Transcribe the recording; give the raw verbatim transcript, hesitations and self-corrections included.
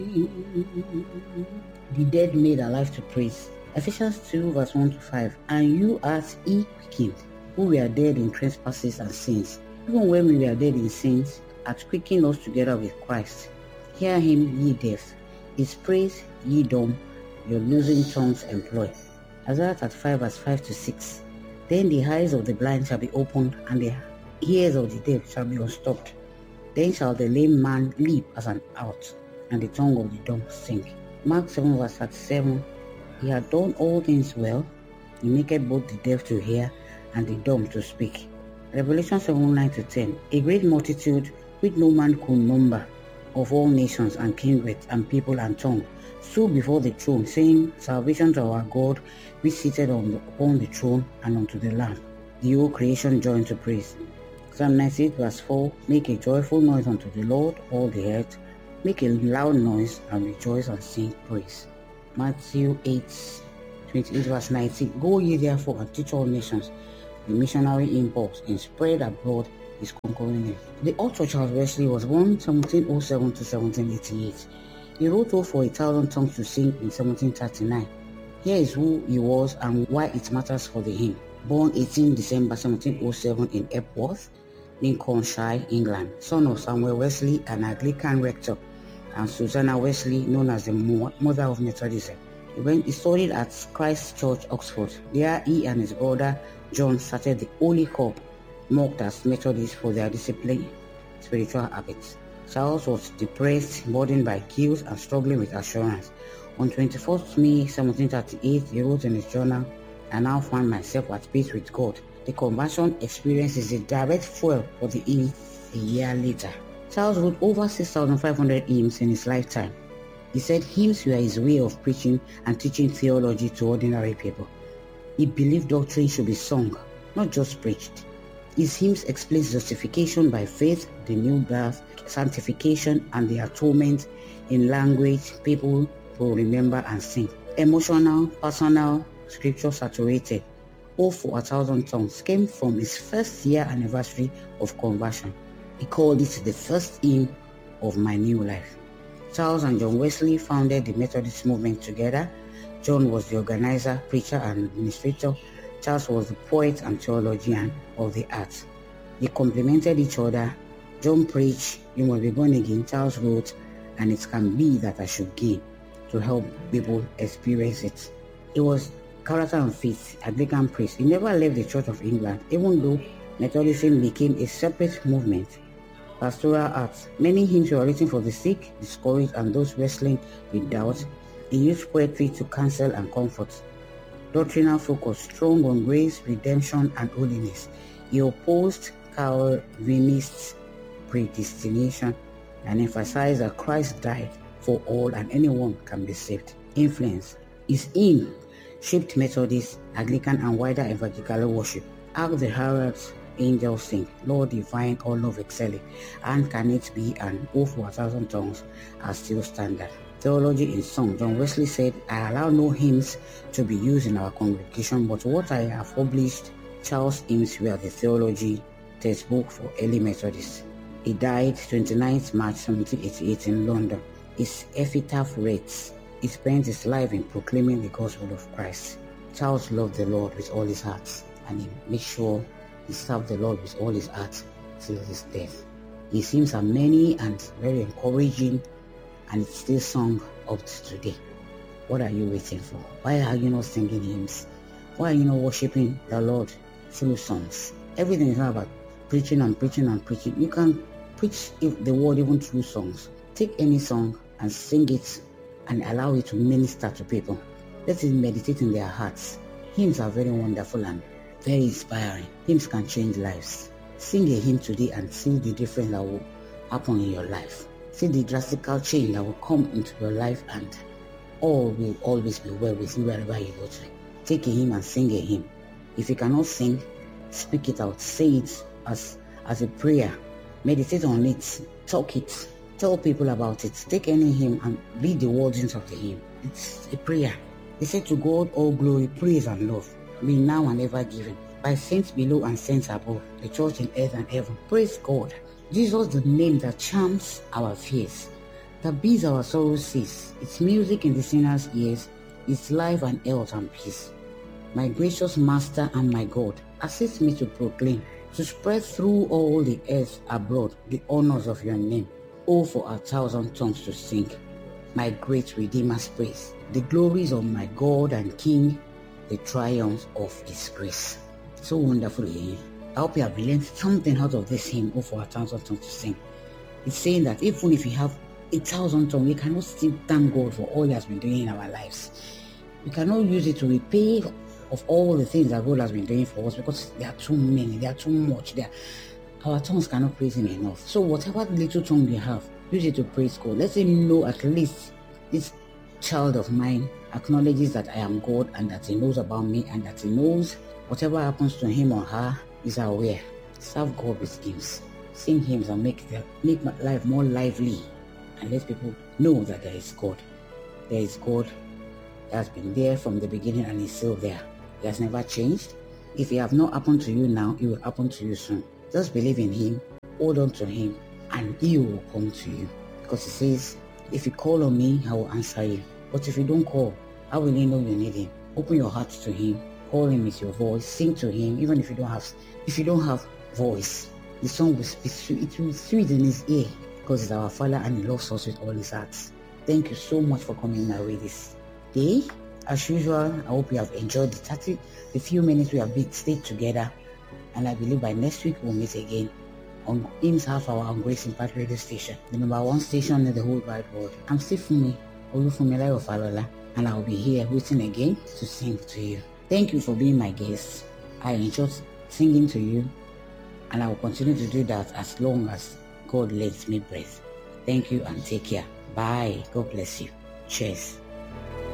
The dead made alive to praise. Ephesians two verse one to five. And you as he quickened, who were dead in trespasses and sins, even when we were dead in sins, hath quickened us together with Christ. Hear him, ye deaf. His praise, ye dumb, your losing tongues employ. Isaiah thirty-five verse five to six. Then the eyes of the blind shall be opened, and the ears of the deaf shall be unstopped. Then shall the lame man leap as an ox, and the tongue of the dumb sing. Mark seven verse thirty-seven. He had done all things well. He maketh both the deaf to hear, and the dumb to speak. Revelation seven nine to ten. A great multitude, which no man could number, of all nations and kindreds and people and tongues, stood before the throne, saying, Salvation to our God, which seated on the, upon the throne, and unto the Lamb. The whole creation joined to praise. Psalm ninety-eight verse four. Make a joyful noise unto the Lord, all the earth. Make a loud noise, and rejoice and sing praise. Matthew eight twenty-eight verse nineteen. Go ye therefore and teach all nations. The missionary impulse in spread abroad is conquering name. The author Charles Wesley was born seventeen oh seven to seventeen eighty-eight. He wrote "Oh for a Thousand Tongues to Sing" in seventeen thirty-nine. Here is who he was and why it matters for the hymn. Born eighteenth December seventeen oh seven in Epworth, Lincolnshire, England, son of Samuel Wesley, an Anglican rector, and Susanna Wesley, known as the mother of Methodism. He went, he studied at Christ Church, Oxford. There he and his brother John started the Holy Corps, mocked as Methodists for their disciplined spiritual habits. Charles was depressed, burdened by guilt, and struggling with assurance. On twenty-fourth May seventeen thirty-eight, he wrote in his journal, I now find myself at peace with God. The conversion experience is a direct fuel for the hymn a year later. Charles wrote over six thousand five hundred hymns in his lifetime. He said hymns were his way of preaching and teaching theology to ordinary people. He believed doctrine should be sung, not just preached. His hymns explain justification by faith, the new birth, sanctification, and the atonement in language people will remember and sing. Emotional, personal, scripture saturated. Oh for a Thousand Tongues came from his first year anniversary of conversion. He called it the first hymn of my new life. Charles and John Wesley founded the Methodist movement together. John was the organizer, preacher, and administrator. Charles was the poet and theologian of the arts. They complemented each other. John preached, you must be born again. Charles wrote, and it can be that I should gain, to help people experience it. He was character and faith, Anglican priest. He never left the Church of England, even though Methodism became a separate movement. Pastoral arts. Many hymns were written for the sick, discouraged, and those wrestling with doubt. He used poetry to counsel and comfort. Doctrinal focus, strong on grace, redemption, and holiness. He opposed Calvinist predestination and emphasized that Christ died for all and anyone can be saved. Influence. His hymn shaped Methodist, Anglican, and wider evangelical worship. Hark the heralds, angels sing, Lord divine, all love excelling, and can it be, and oh for a thousand tongues are still standard. Theology in song. John Wesley said, I allow no hymns to be used in our congregation, but what I have published, Charles' hymns were the theology textbook for early Methodists. He died twenty-ninth March seventeen eighty-eight in London. His epitaph reads, he spent his life in proclaiming the gospel of Christ. Charles loved the Lord with all his heart, and he made sure he served the Lord with all his heart till his death. His hymns are many and very encouraging, and it's still sung up to today. What are you waiting for? Why are you not singing hymns? Why are you not worshiping the Lord through songs? Everything is not about preaching and preaching and preaching. You can preach the word even through songs. Take any song and sing it and allow it to minister to people. Let it meditate in their hearts. Hymns are very wonderful and very inspiring. Hymns can change lives. Sing a hymn today and see the difference that will happen in your life. See the drastic change that will come into your life, and all will always be well with you wherever you go to. Take a hymn and sing a hymn. If you cannot sing, speak it out. Say it as, as a prayer. Meditate on it. Talk it. Tell people about it. Take any hymn and read the words of the hymn. It's a prayer. They say to God all glory, praise and love, be now and ever given, by saints below and saints above, the church in earth and heaven. Praise God. Jesus, the name that charms our fears. that bids our sorrows cease. Its music in the sinner's ears, its life and health and peace. My gracious Master and my God, assist me to proclaim, to spread through all the earth abroad the honors of your name. Oh, for a thousand tongues to sing my great Redeemer's praise, the glories of my God and King, the triumphs of his grace. So wonderful, eh? I hope you have learned something out of this hymn, Oh, for a thousand tongues to sing. It's saying that even if you have a thousand tongues, we cannot still thank God for all he has been doing in our lives. We cannot use it to repay of all the things that God has been doing for us, because there are too many, there are too much. There, our tongues cannot praise him enough. So whatever little tongue you have, use it to praise God. Let him know at least this child of mine acknowledges that I am God, and that he knows about me, and that he knows whatever happens to him or her is aware. Serve God with hymns. Sing hymns and make, the, make my life more lively, and let people know that there is God. There is God. He has been there from the beginning and is still there. He has never changed. If it have not happened to you now, it will happen to you soon. Just believe in him, hold on to him, and he will come to you. Because he says, if you call on me, I will answer you. But if you don't call, how will you know you need him? Open your heart to him, call him with your voice, sing to him, even if you don't have if you don't have voice. The song will be sweet, it will be sweet in his ear, because he's our Father and he loves us with all his heart. Thank you so much for coming my way this day. As usual, I hope you have enjoyed the thirty, the few minutes we have been stayed together, and I believe by next week we'll meet again on Hymns Half Hour on Grace Impact Radio Station, the number one station in the whole wide world. I'm still Fumi, Olufumilai of Alola, and I'll be here waiting again to sing to you. Thank you for being my guest. I enjoyed singing to you, and I will continue to do that as long as God lets me breathe. Thank you and take care. Bye. God bless you. Cheers.